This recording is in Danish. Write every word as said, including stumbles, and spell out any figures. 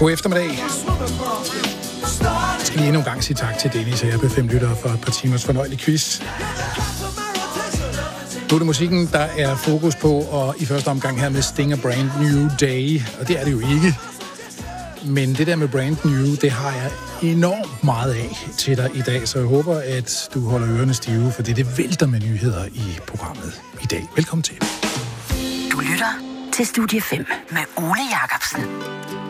God eftermiddag. Jeg skal lige endnu en gang sige tak til Dennis og R P fem lyttere for et par timers fornøjelig quiz. Nu er det musikken, der er fokus på, og i første omgang her med Sting og Brand New Day, og det er det jo ikke. Men det der med Brand New, det har jeg enormt meget af til dig i dag, så jeg håber, at du holder ørerne stive, for det, det vælter med nyheder i programmet i dag. Velkommen til. Du lytter til Studie fem med Ole Jacobsen.